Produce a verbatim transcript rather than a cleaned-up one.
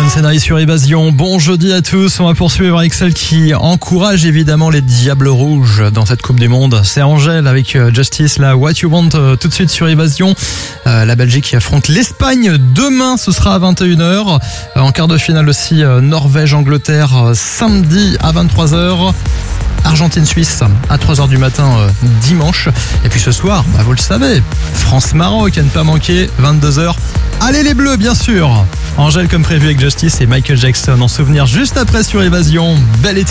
Ayrton Senna sur Évasion. Bon jeudi à tous, on va poursuivre avec celle qui encourage évidemment les Diables Rouges dans cette Coupe du Monde. C'est Angèle avec Justice, la What You Want, tout de suite sur Évasion. Euh, la Belgique qui affronte l'Espagne demain, ce sera à vingt et une heures. Euh, en quart de finale aussi, euh, Norvège-Angleterre samedi à vingt-trois heures. Argentine-Suisse à trois heures du matin euh, dimanche. Et puis ce soir, bah, vous le savez, France-Maroc à ne pas manquer, vingt-deux heures. Allez les Bleus, bien sûr. Angèle comme prévu avec Justice et Michael Jackson en souvenir juste après sur Évasion. Belle été.